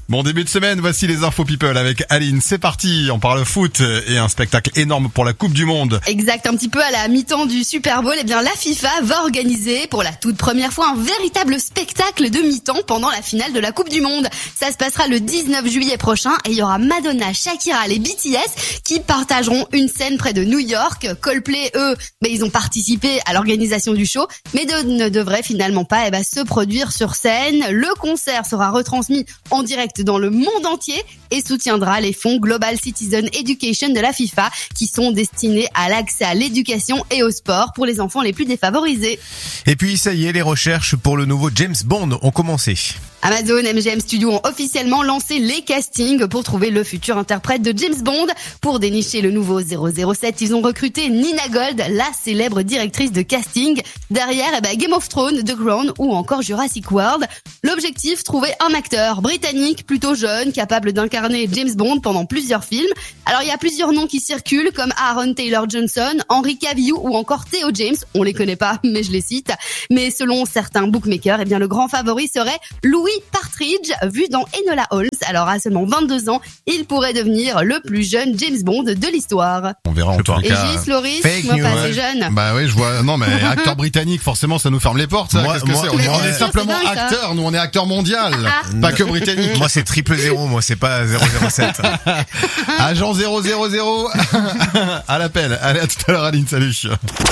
Bon début de semaine, voici les infos people avec Aline. C'est parti, on parle foot et un spectacle énorme pour la Coupe du Monde. Exact, un petit peu à la mi-temps du Super Bowl, la FIFA va organiser pour la toute première fois un véritable spectacle de mi-temps pendant la finale de la Coupe du Monde. Ça se passera le 19 juillet prochain et il y aura Madonna, Shakira, les BTS qui partageront une scène près de New York. Coldplay, eux, ils ont participé à l'organisation du show, mais ne devraient finalement pas se produire sur scène. Le concert sera retransmis en direct dans le monde entier et soutiendra les fonds Global Citizen Education de la FIFA qui sont destinés à l'accès à l'éducation et au sport pour les enfants les plus défavorisés. Et puis ça y est, les recherches pour le nouveau James Bond ont commencé. Amazon MGM Studios ont officiellement lancé les castings pour trouver le futur interprète de James Bond. Pour dénicher le nouveau 007, ils ont recruté Nina Gold, la célèbre directrice de casting. Derrière, Game of Thrones, The Crown ou encore Jurassic World. L'objectif, trouver un acteur britannique plutôt jeune, capable d'incarner James Bond pendant plusieurs films. Alors il y a plusieurs noms qui circulent comme Aaron Taylor Johnson, Henry Cavill ou encore Theo James. On les connaît pas, mais je les cite. Mais selon certains bookmakers, le grand favori serait Louis Partridge, vu dans Enola Holmes. Alors à seulement 22 ans, il pourrait devenir le plus jeune James Bond de l'histoire. On verra en tout cas. Et Gis, Loris, moi pas assez jeune. Bah oui, je vois. Non mais acteur britannique, forcément ça nous ferme les portes. Ça. Qu'est-ce que c'est ? On est simplement dingue, acteur, nous on est acteur mondial, pas que britannique. Moi c'est 000, moi c'est pas 007. Agent 000 à l'appel. Allez, à tout à l'heure Aline, salut.